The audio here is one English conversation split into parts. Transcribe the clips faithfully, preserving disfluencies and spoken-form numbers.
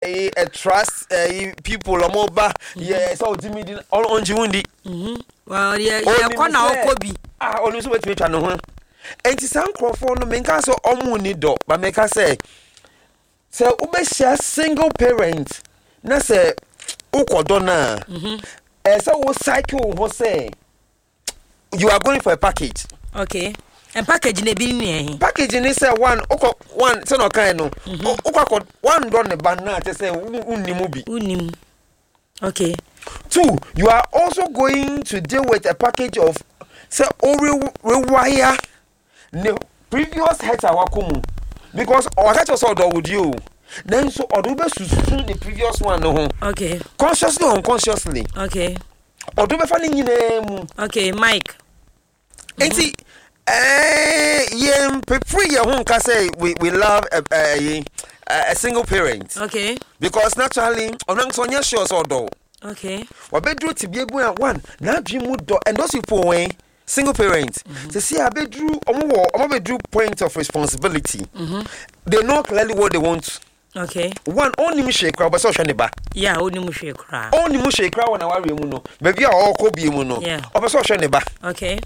a, a trust uh, people omoba yeah so dimidi on jiwundi mhm well yeah yeah kona okobi ah onu so wetumi twa no ho enti san crofo no menka so omu ni do ba meka say say ubehia single parent na say ukodo na mhm eh say wo cycle ho say you are going for a package. Okay. And package ne bi ni package ni say one oko one say no kan no oko one don ne ban na say unnimu bi unnim. Okay. Two, you are also going to deal with a package of say ori rewire the previous heads awakomu because our head was order with you then so odo be susu the previous one no. Okay. Consciously or unconsciously. Okay. Odo be fa ni nyina mu. Okay, Mike. Enti eh yem prepare your home can say we we love a, a, a single parent. Okay. Because naturally onang so nya sure so do. Okay. Wa bedru ti biegu a one na dwimu do and those people when single parents mm-hmm. They see a bedru omo wo omo bedru point of responsibility. Mm-hmm. They know clearly what they want. Okay. One only me shake crowd but so shane ba. Yeah, only mu shake crowd. Only mu shake crowd na wari mu no. Baby a okọ bi mu no. Yeah. Obo so shane ba. Okay.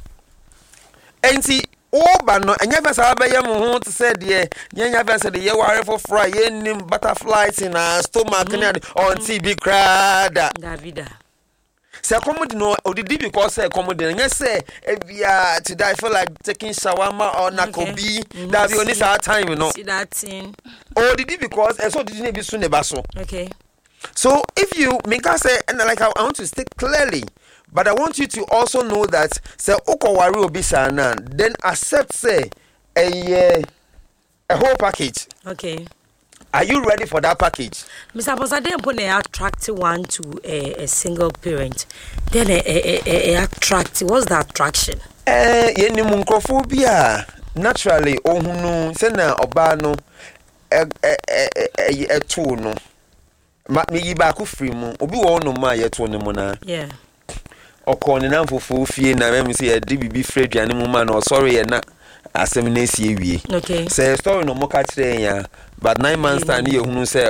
Enti oba no enya fesa ba yem ho to say de nya fesa de ye ware for fry ye nim butterflies in our stomach mm-hmm. On T B crada Davida say comedy no odidi because say comedy nya say ebia today I feel like taking shawarma or nakobi okay. That be only our time you know see that thing odidi because e so didi na bi su ne ba so okay so if you make us say and like I, I want to state clearly. But I want you to also know that say okowari obi sana then accept say a a whole package. Okay. Are you ready for that package? Mister Posade put an attractive one to a, a single parent. Then a, a, a, a attractive what's the attraction? Eh ye ni munkrofobia naturally ohunu say na oba no eh eh eh eh to no. Ma me yi ba ku free mu obi wo no ma ye to no mu na. Yeah. Okon na mfofo fie na mem say e di bibi fredwane mu ma na sorry ye na asem na sie wie. Okay. Say story no mo ka kire ya but nine months time ye hunu say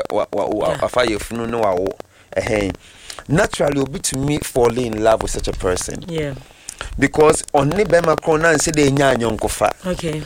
afa ye funu no wa wo eh naturally obi to me fall in love with such a person. Yeah. Because on ne be makron na say de nya anyonkofa. Okay.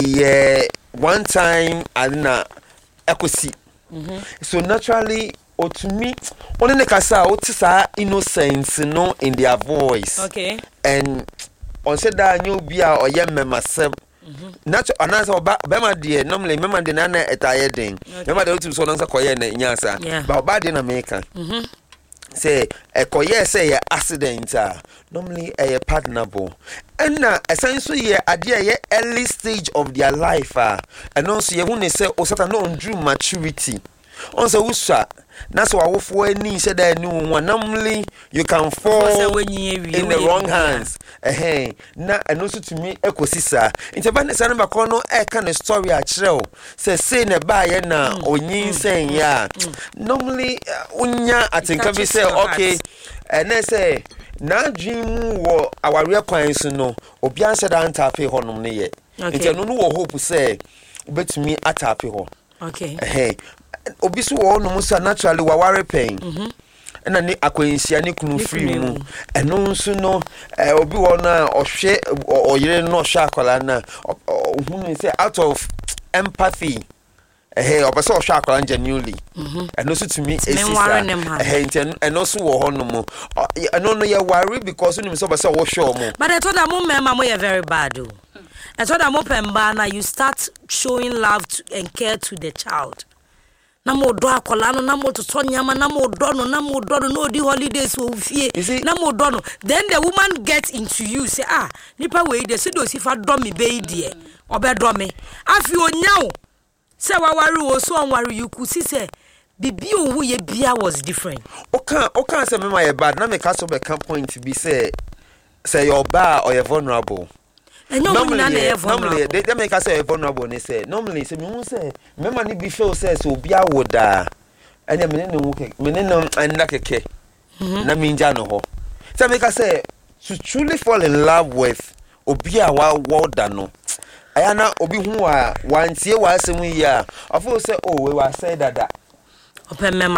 Eh one time adina ekosi. Mhm. So naturally or to me only the kasa otisa innocence no in their voice. Okay. And on said that you be a or yem myself. Not another bema dear normally member the nana at ayeding. Remember the two songs are koyen in yasa. But bad in America. Mhm. Say a koye say a accident normally a partnerable. And now essentially ye idea ye early stage of their life and also ye who say or certain no drew maturity. On the usha that's why wofo ani said that new one normally you can fall in the wrong hands eh na and also to me ekosisa inteba say number kono e kan story a kireo say say na ba ye na onyin sen ya normally unya atinka bi say okay and then say na dream wo aware kwan so no obi an said an tape honom ne ye nti no no wo hope say obetumi atape ho okay eh obi so wo no musa naturally wa ware pain mhm na ni akwansia ni kunu free mu eno nso no obi wo na ohwe oyire no hwa akola na ohunu say out of empathy eh obi so hwa akola genuinely mhm eno so to me esisa eh enten eno so wo ho no mu eno no ye worry because unu so obi so wo hwe mo but I told am mama mo you very bad o I told am pemba na you start showing love to, and care to the child. Na mo do akola no na mo to so nyama na mo do no na mo do no no di holidays wo fie na mo do no then the woman gets into you say ah nipa we dey say do si fa do me be die obe do me afi onya o say wa wari wo so on wari you could see say bibi ohu ye bia was different oka oka say me my bad na me ka so be kan point be say say your bar or you're vulnerable. Normally, yeah, normally they, they make us say vulnerable. They say normally, say me say, remember ni be feel say so be a woda, and then me no me no and like a ke, na minja no ho. So make us say to truly fall in love with obi a wa woda no. Ayana obi hu a wantie wa asemu ya. Ofo say oh we wa say dada. Open